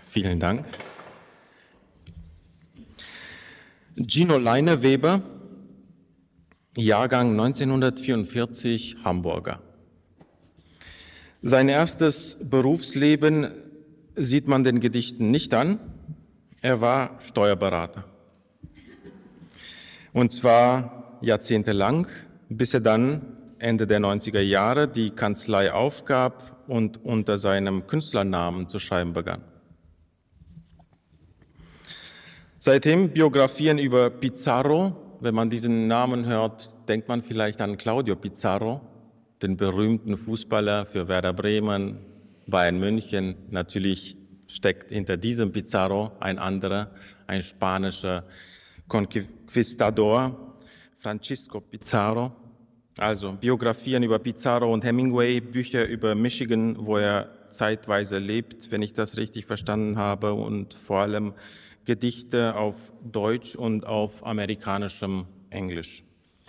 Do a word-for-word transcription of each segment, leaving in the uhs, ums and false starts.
Vielen Dank. Gino Leineweber, Jahrgang neunzehnhundertvierundvierzig, Hamburger. Sein erstes Berufsleben sieht man den Gedichten nicht an. Er war Steuerberater. Und zwar jahrzehntelang, bis er dann Ende der neunziger Jahre die Kanzlei aufgab und unter seinem Künstlernamen zu schreiben begann. Seitdem Biografien über Pizarro. Wenn man diesen Namen hört, denkt man vielleicht an Claudio Pizarro, den berühmten Fußballer für Werder Bremen, Bayern München. Natürlich steckt hinter diesem Pizarro ein anderer, ein spanischer Conquistador, Francisco Pizarro. Also Biografien über Pizarro und Hemingway, Bücher über Michigan, wo er zeitweise lebt, wenn ich das richtig verstanden habe, und vor allem Gedichte auf Deutsch und auf amerikanischem Englisch.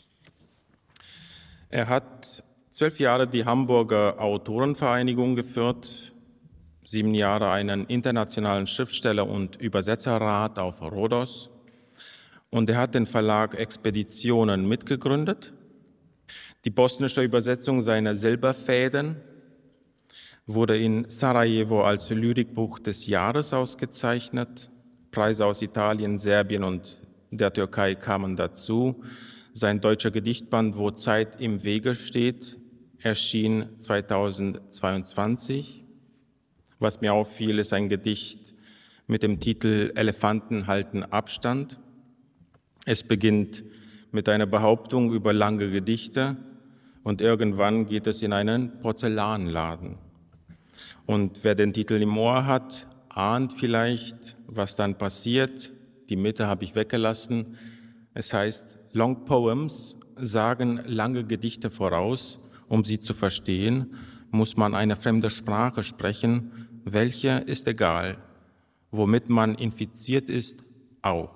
Er hat zwölf Jahre die Hamburger Autorenvereinigung geführt, sieben Jahre einen internationalen Schriftsteller- und Übersetzerrat auf Rhodos, und er hat den Verlag Expeditionen mitgegründet. Die bosnische Übersetzung seiner Silberfäden wurde in Sarajevo als Lyrikbuch des Jahres ausgezeichnet. Preise aus Italien, Serbien und der Türkei kamen dazu. Sein deutscher Gedichtband Wo Zeit im Wege steht erschien zweitausendzweiundzwanzig. Was mir auffiel, ist ein Gedicht mit dem Titel Elefanten halten Abstand. Es beginnt mit einer Behauptung über lange Gedichte und irgendwann geht es in einen Porzellanladen. Und wer den Titel im Ohr hat, ahnt vielleicht, was dann passiert. Die Mitte habe ich weggelassen. Es heißt, Long Poems sagen lange Gedichte voraus. Um sie zu verstehen, muss man eine fremde Sprache sprechen. Welche ist egal. Womit man infiziert ist, auch.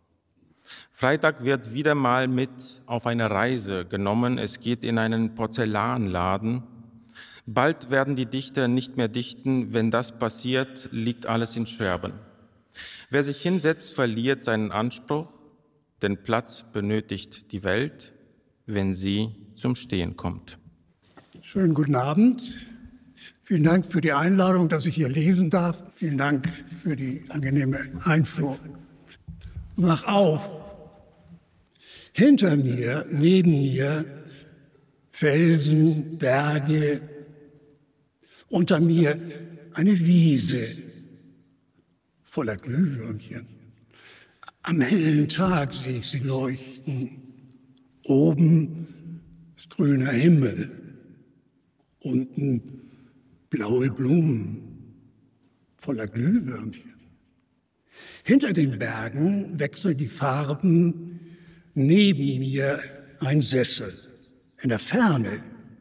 Freitag wird wieder mal mit auf eine Reise genommen. Es geht in einen Porzellanladen. Bald werden die Dichter nicht mehr dichten. Wenn das passiert, liegt alles in Scherben. Wer sich hinsetzt, verliert seinen Anspruch. Den Platz benötigt die Welt, wenn sie zum Stehen kommt. Schönen guten Abend. Vielen Dank für die Einladung, dass ich hier lesen darf. Vielen Dank für die angenehme Einführung. Wach auf. Hinter mir, neben mir, Felsen, Berge, unter mir eine Wiese voller Glühwürmchen. Am hellen Tag sehe ich sie leuchten. Oben ist grüner Himmel, unten blaue Blumen voller Glühwürmchen. Hinter den Bergen wechseln die Farben, neben mir ein Sessel, in der Ferne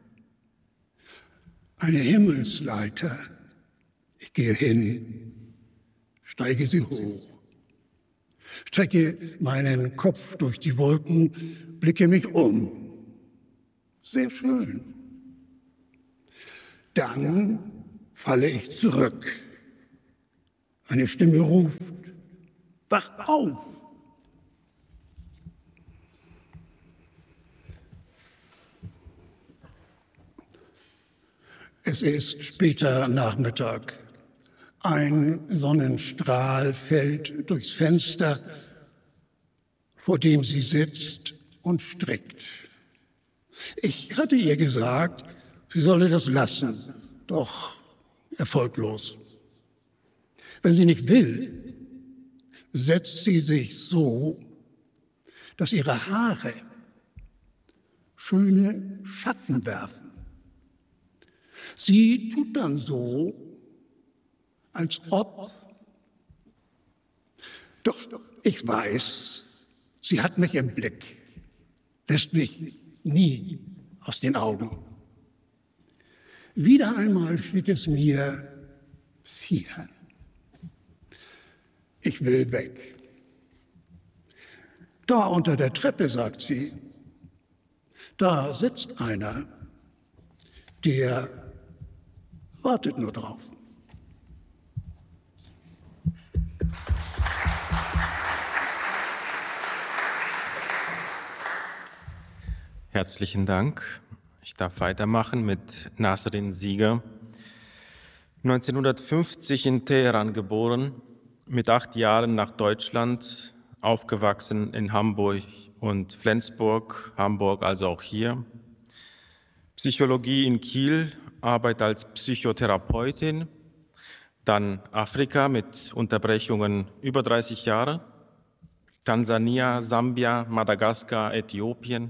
eine Himmelsleiter. Ich gehe hin, steige sie hoch, strecke meinen Kopf durch die Wolken, blicke mich um. Sehr schön. Dann falle ich zurück. Eine Stimme ruft, wach auf! Es ist später Nachmittag. Ein Sonnenstrahl fällt durchs Fenster, vor dem sie sitzt und strickt. Ich hatte ihr gesagt, sie solle das lassen, doch erfolglos. Wenn sie nicht will, setzt sie sich so, dass ihre Haare schöne Schatten werfen. Sie tut dann so, als ob. Doch ich weiß, sie hat mich im Blick, lässt mich nie aus den Augen. Wieder einmal steht es mir vier. Ich will weg. Da unter der Treppe, sagt sie, da sitzt einer, der wartet nur drauf. Herzlichen Dank. Ich darf weitermachen mit Nasrin Sieger. neunzehnhundertfünfzig in Teheran geboren, mit acht Jahren nach Deutschland, aufgewachsen in Hamburg und Flensburg, Hamburg also auch hier. Psychologie in Kiel, Arbeit als Psychotherapeutin, dann Afrika mit Unterbrechungen über dreißig Jahre, Tansania, Sambia, Madagaskar, Äthiopien.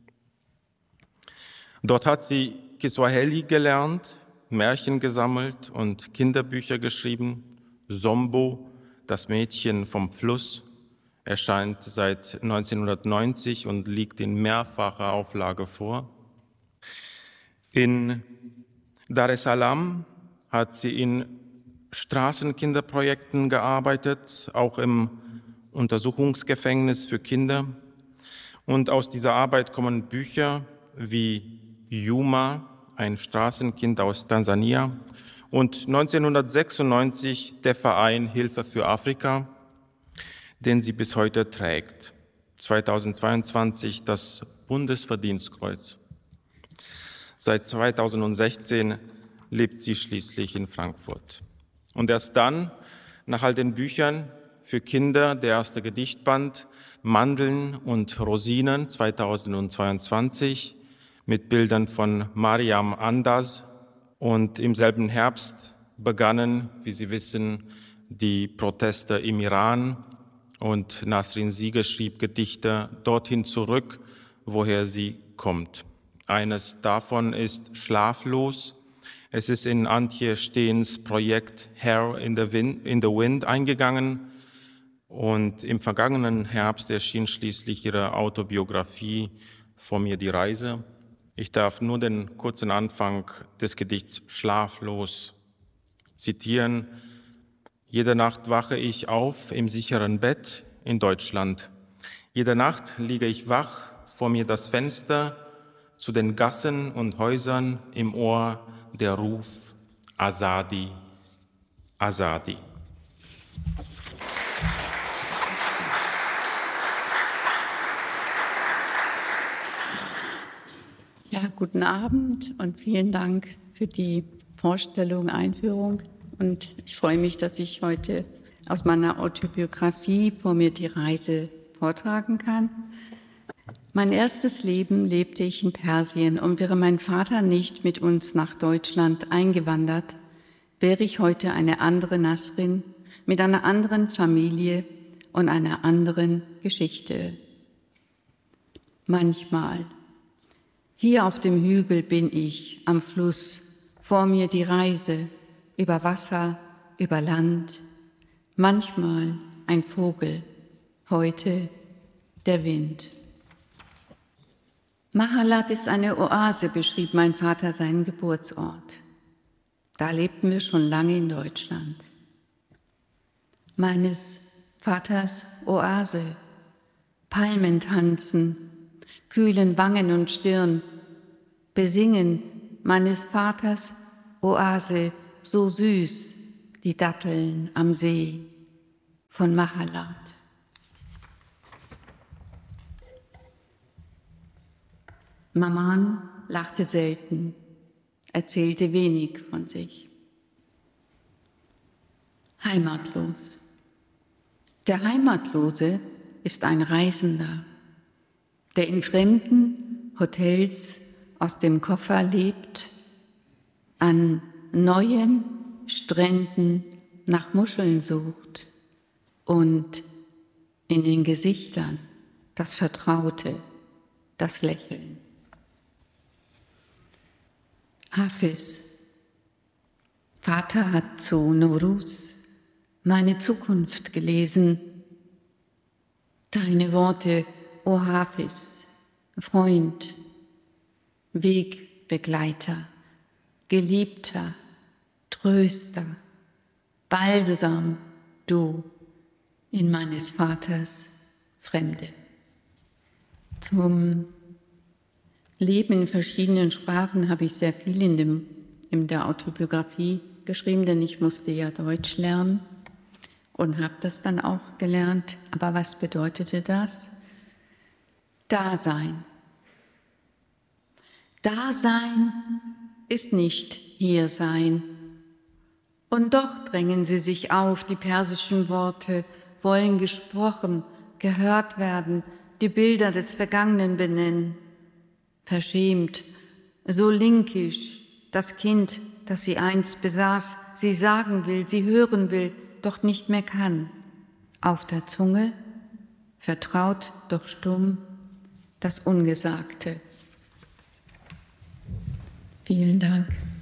Dort hat sie Kiswahili gelernt, Märchen gesammelt und Kinderbücher geschrieben. Sombo, das Mädchen vom Fluss, erscheint seit neunzehnhundertneunzig und liegt in mehrfacher Auflage vor. In Dar es Salaam hat sie in Straßenkinderprojekten gearbeitet, auch im Untersuchungsgefängnis für Kinder. Und aus dieser Arbeit kommen Bücher wie Juma, ein Straßenkind aus Tansania, und neunzehnhundertsechsundneunzig der Verein Hilfe für Afrika, den sie bis heute trägt. zweitausendzweiundzwanzig das Bundesverdienstkreuz. Seit zweitausendsechzehn lebt sie schließlich in Frankfurt. Und erst dann, nach all den Büchern für Kinder, der erste Gedichtband Mandeln und Rosinen zweitausendzweiundzwanzig mit Bildern von Mariam Andaz. Und im selben Herbst begannen, wie Sie wissen, die Proteste im Iran. Und Nasrin Sieger schrieb Gedichte dorthin zurück, woher sie kommt. Eines davon ist Schlaflos. Es ist in Antje Stehns Projekt Hair in the Wind, in the Wind eingegangen. Und im vergangenen Herbst erschien schließlich ihre Autobiografie Vor mir die Reise. Ich darf nur den kurzen Anfang des Gedichts Schlaflos zitieren. Jede Nacht wache ich auf im sicheren Bett in Deutschland. Jede Nacht liege ich wach, vor mir das Fenster zu den Gassen und Häusern, im Ohr der Ruf Azadi, Azadi. Ja, guten Abend und vielen Dank für die Vorstellung, Einführung. Und ich freue mich, dass ich heute aus meiner Autobiografie Vor mir die Reise vortragen kann. Mein erstes Leben lebte ich in Persien und wäre mein Vater nicht mit uns nach Deutschland eingewandert, wäre ich heute eine andere Nasrin mit einer anderen Familie und einer anderen Geschichte. Manchmal. Hier auf dem Hügel bin ich, am Fluss, vor mir die Reise, über Wasser, über Land, manchmal ein Vogel, heute der Wind. Mahalat ist eine Oase, beschrieb mein Vater seinen Geburtsort. Da lebten wir schon lange in Deutschland. Meines Vaters Oase, Palmen tanzen, kühlen Wangen und Stirn, besingen meines Vaters Oase, so süß, die Datteln am See von Mahalat. Maman lachte selten, erzählte wenig von sich. Heimatlos. Der Heimatlose ist ein Reisender, der in fremden Hotels aus dem Koffer lebt, an neuen Stränden nach Muscheln sucht und in den Gesichtern das Vertraute, das Lächeln. Hafiz, Vater hat zu Nowruz meine Zukunft gelesen. Deine Worte, o Hafiz, Freund, Wegbegleiter, Geliebter, Tröster, Balsam, du in meines Vaters Fremde. Zum Leben in verschiedenen Sprachen habe ich sehr viel in, dem, in der Autobiografie geschrieben, denn ich musste ja Deutsch lernen und habe das dann auch gelernt. Aber was bedeutete das? Dasein. Dasein ist nicht Hiersein. Und doch drängen sie sich auf, die persischen Worte wollen gesprochen, gehört werden, die Bilder des Vergangenen benennen. Verschämt, so linkisch, das Kind, das sie einst besaß, sie sagen will, sie hören will, doch nicht mehr kann. Auf der Zunge, vertraut, doch stumm, das Ungesagte. Vielen Dank.